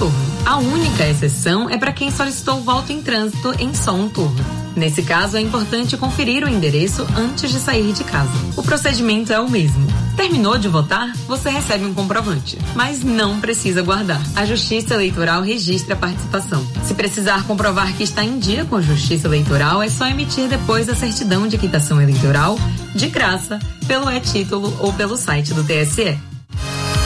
turno. A única exceção é para quem solicitou voto em trânsito em só um turno. Nesse caso, é importante conferir o endereço antes de sair de casa. O procedimento é o mesmo. Terminou de votar? Você recebe um comprovante, mas não precisa guardar. A Justiça Eleitoral registra a participação. Se precisar comprovar que está em dia com a Justiça Eleitoral, é só emitir depois a certidão de quitação eleitoral, de graça, pelo e-título ou pelo site do TSE.